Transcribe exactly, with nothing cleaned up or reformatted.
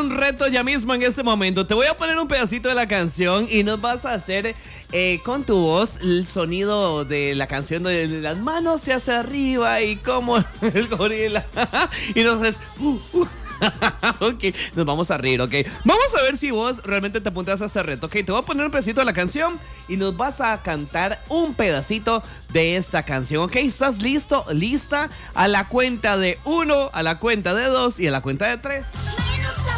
un reto ya mismo en este momento. Te voy a poner un pedacito de la canción y nos vas a hacer eh, con tu voz el sonido de la canción de las manos hacia arriba y como el gorila. Y nos haces... Uh, uh. Ok, nos vamos a reír, ok. Vamos a ver si vos realmente te apuntas a este reto, ok. Te voy a poner un pedacito de la canción y nos vas a cantar un pedacito de esta canción, ok. ¿Estás listo? ¿Lista? A la cuenta de uno, a la cuenta de dos y a la cuenta de tres.